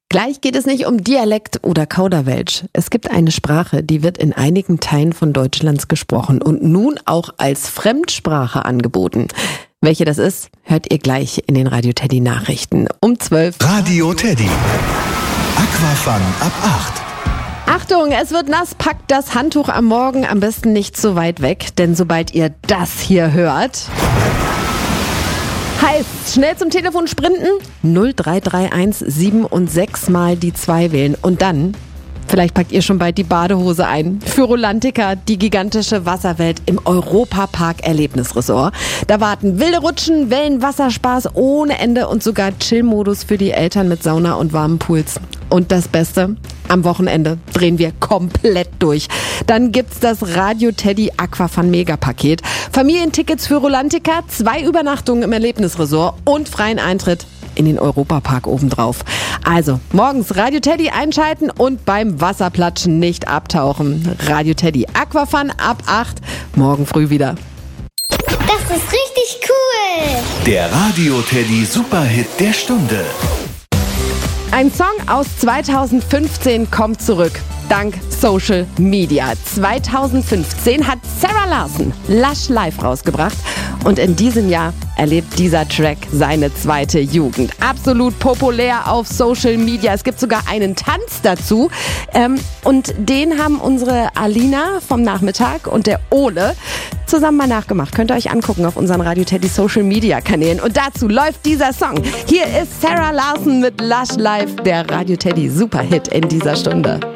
Gleich geht es nicht um Dialekt oder Kauderwelsch. Es gibt eine Sprache, die wird in einigen Teilen von Deutschlands gesprochen und nun auch als Fremdsprache angeboten. Welche das ist, hört ihr gleich in den Radio Teddy Nachrichten um 12. Radio Teddy. Aquafun ab 8. Achtung, es wird nass, packt das Handtuch am Morgen am besten nicht so weit weg, denn sobald ihr das hier hört... Heißt, schnell zum Telefon sprinten, 0331 7 und 6 mal die 2 wählen und dann, vielleicht packt ihr schon bald die Badehose ein. Für Rolantica, die gigantische Wasserwelt im Europapark Erlebnisresort. Da warten wilde Rutschen, Wellen, Wasserspaß ohne Ende und sogar Chill-Modus für die Eltern mit Sauna und warmen Pools. Und das Beste, am Wochenende drehen wir komplett durch. Dann gibt's das Radio Teddy Aquafun Mega-Paket. Familientickets für Rolantica, 2 Übernachtungen im Erlebnisresort und freien Eintritt in den Europapark obendrauf. Also, morgens Radio Teddy einschalten und beim Wasserplatschen nicht abtauchen. Radio Teddy Aquafun ab 8, morgen früh wieder. Das ist richtig cool! Der Radio Teddy Superhit der Stunde. Ein Song aus 2015 kommt zurück. Dank Social Media. 2015 hat Sarah Larson Lush Live rausgebracht und in diesem Jahr erlebt dieser Track seine zweite Jugend. Absolut populär auf Social Media. Es gibt sogar einen Tanz dazu und den haben unsere Alina vom Nachmittag und der Ole zusammen mal nachgemacht. Könnt ihr euch angucken auf unseren Radio Teddy Social Media Kanälen. Und dazu läuft dieser Song. Hier ist Sarah Larson mit Lush Live, der Radio Teddy Superhit in dieser Stunde.